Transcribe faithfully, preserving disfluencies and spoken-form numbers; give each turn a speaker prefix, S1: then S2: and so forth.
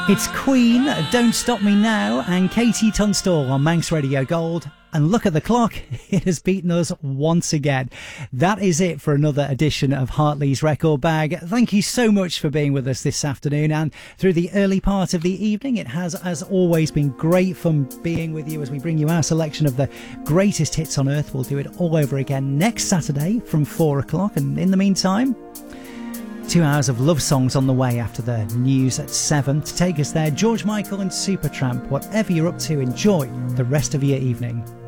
S1: It's Queen, Don't Stop Me Now, and Katie Tunstall on Manx Radio Gold. And look at the clock, it has beaten us once again. That is it for another edition of Hartley's Record Bag. Thank you so much for being with us this afternoon and through the early part of the evening. It has, as always, been great fun being with you as we bring you our selection of the greatest hits on earth. We'll do it all over again next Saturday from four o'clock. And in the meantime, two hours of love songs on the way after the news at seven. To take us there, George Michael and Supertramp. Whatever you're up to, enjoy the rest of your evening.